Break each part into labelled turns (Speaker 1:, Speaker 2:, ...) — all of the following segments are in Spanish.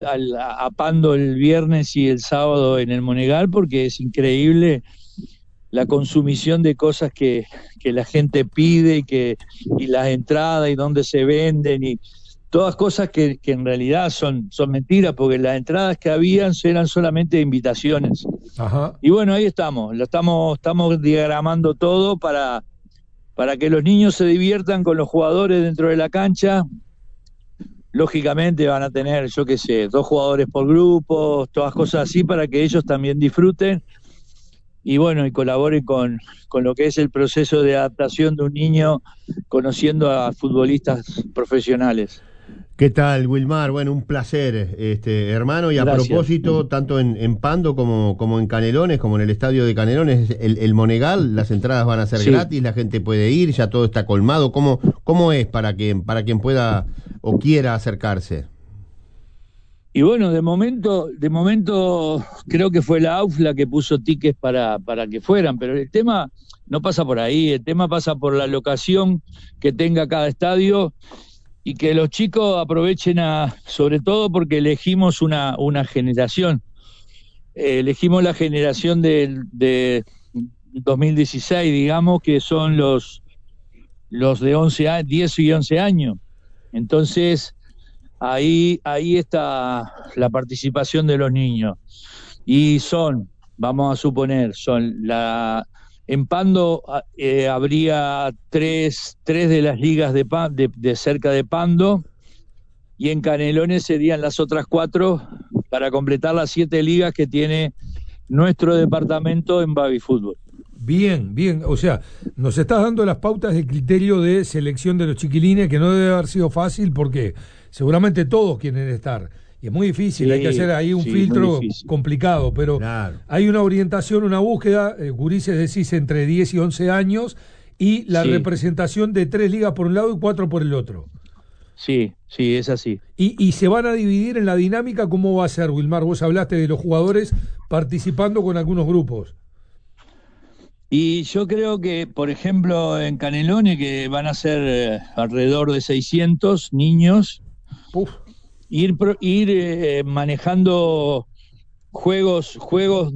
Speaker 1: a Pando el viernes y el sábado en el Monegal, porque es increíble la consumición de cosas que la gente pide y las entradas y dónde se venden y todas cosas que en realidad son mentiras, porque las entradas que habían eran solamente invitaciones.
Speaker 2: Ajá.
Speaker 1: Y bueno, ahí estamos, estamos diagramando todo para que los niños se diviertan con los jugadores dentro de la cancha. Lógicamente van a tener, yo qué sé, 2 jugadores por grupo, todas cosas así para que ellos también disfruten y bueno, y colaboren con lo que es el proceso de adaptación de un niño conociendo a futbolistas profesionales.
Speaker 3: ¿Qué tal, Wilmar? Bueno, un placer, hermano. Y a
Speaker 1: Gracias.
Speaker 3: propósito, tanto en Pando como en Canelones, como en el estadio de Canelones, el Monegal, las entradas van a ser
Speaker 1: Sí.
Speaker 3: gratis, la gente puede ir, ya todo está colmado. ¿Cómo es para quien pueda o quiera acercarse?
Speaker 1: Y bueno, de momento creo que fue la AUF la que puso tickets para que fueran, pero el tema no pasa por ahí, el tema pasa por la locación que tenga cada estadio y que los chicos aprovechen sobre todo porque elegimos una generación. Elegimos la generación de 2016, digamos, que son los de 10 y 11 años. Entonces, ahí está la participación de los niños. Y vamos a suponer, en Pando habría tres de las ligas de cerca de Pando, y en Canelones serían las otras 4 para completar las 7 ligas que tiene nuestro departamento en Baby Fútbol.
Speaker 2: Bien, bien. O sea, nos estás dando las pautas de criterio de selección de los chiquilines, que no debe haber sido fácil porque seguramente todos quieren estar. Y es muy difícil, hay que hacer ahí un
Speaker 1: Sí, muy
Speaker 2: filtro
Speaker 1: difícil.
Speaker 2: complicado, pero
Speaker 3: Claro.
Speaker 2: hay una orientación, una búsqueda, gurises decís entre 10 y 11 años, y la
Speaker 1: Sí,
Speaker 2: representación de 3 ligas por un lado y 4 por el otro.
Speaker 1: sí, es así.
Speaker 2: Y se van a dividir en la dinámica, ¿cómo va a ser, Wilmar? Vos hablaste de los jugadores participando con algunos grupos.
Speaker 1: Y yo creo que, por ejemplo, en Canelones, que van a ser alrededor de 600 niños,
Speaker 2: Puf,
Speaker 1: ir manejando juegos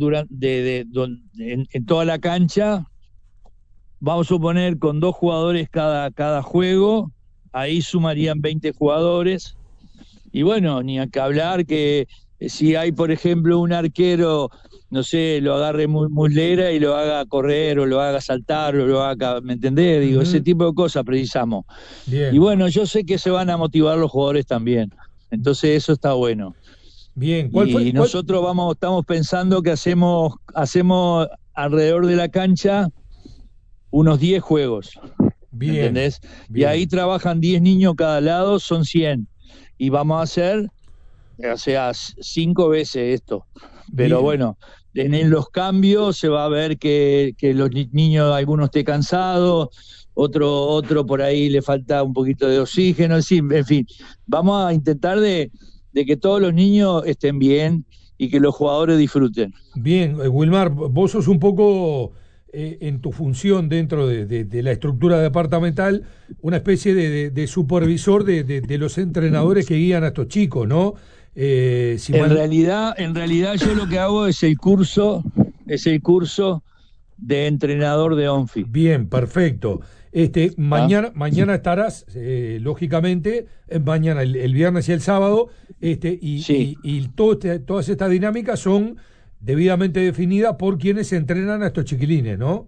Speaker 1: en toda la cancha, vamos a suponer con 2 jugadores cada juego, ahí sumarían 20 jugadores. Y bueno, ni a que hablar que si hay, por ejemplo, un arquero, no sé, lo agarre muslera y lo haga correr o lo haga saltar o lo haga, ¿me entendés? Digo, ese
Speaker 2: ujú,
Speaker 1: tipo de cosas precisamos. Y
Speaker 2: bien,
Speaker 1: bueno, yo sé que se van a motivar los jugadores también. Entonces eso está bueno.
Speaker 2: bien. ¿Cuál fue?
Speaker 1: Y nosotros estamos pensando que hacemos alrededor de la cancha unos 10 juegos, ¿me
Speaker 2: Bien,
Speaker 1: entendés? Y ahí
Speaker 2: bien,
Speaker 1: trabajan 10 niños cada lado, son 100. Y vamos a hacer, o sea, 5 veces esto. Pero
Speaker 2: bien.
Speaker 1: bueno, en los cambios se va a ver que los niños, algunos estén cansados, otro por ahí le falta un poquito de oxígeno, en fin, vamos a intentar de que todos los niños estén bien y que los jugadores disfruten.
Speaker 2: Bien, Wilmar, vos sos un poco en tu función dentro de la estructura departamental, una especie de supervisor de los entrenadores que guían a estos chicos, ¿no? Si mal...
Speaker 1: En realidad yo lo que hago es el curso de entrenador de ONFI.
Speaker 2: Bien, perfecto.
Speaker 1: ¿Tá?
Speaker 2: Mañana estarás, lógicamente, mañana, el viernes y el sábado,
Speaker 1: Sí,
Speaker 2: y todas estas dinámicas son debidamente definidas por quienes entrenan a estos chiquilines, ¿no?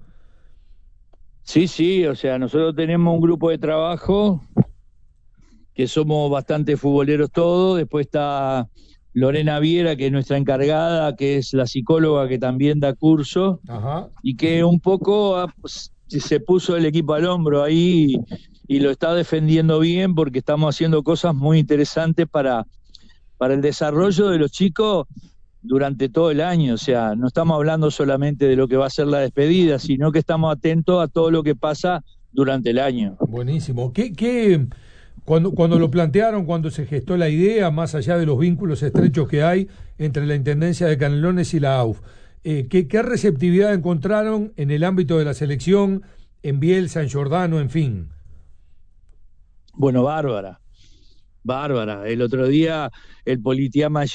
Speaker 1: sí, o sea, nosotros tenemos un grupo de trabajo que somos bastante futboleros todos, después está Lorena Viera, que es nuestra encargada, que es la psicóloga que también da curso,
Speaker 2: Ajá.
Speaker 1: y que un poco se puso el equipo al hombro ahí y lo está defendiendo bien porque estamos haciendo cosas muy interesantes para el desarrollo de los chicos durante todo el año. O sea, no estamos hablando solamente de lo que va a ser la despedida, sino que estamos atentos a todo lo que pasa durante el año.
Speaker 2: Buenísimo. Cuando lo plantearon, cuando se gestó la idea, más allá de los vínculos estrechos que hay entre la Intendencia de Canelones y la AUF, qué receptividad encontraron en el ámbito de la selección, en Bielsa, en Giordano, en fin?
Speaker 1: Bueno, bárbara. El otro día el Politiá